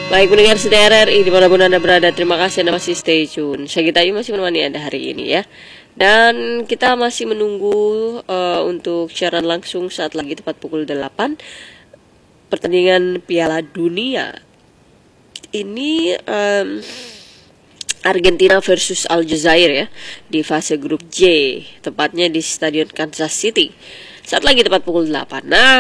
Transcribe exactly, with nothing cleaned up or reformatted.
Baik pendengar setia R R I dimanapun Anda berada, terima kasih Anda masih stay tune. Saya Gita Ayu masih menemani Anda hari ini ya. Dan kita masih menunggu uh, untuk siaran langsung saat lagi tepat pukul delapan pertandingan Piala Dunia. Ini um, Argentina versus Aljazair ya di fase grup J, tepatnya di Stadion Kansas City. Saat lagi tepat pukul delapan. Nah,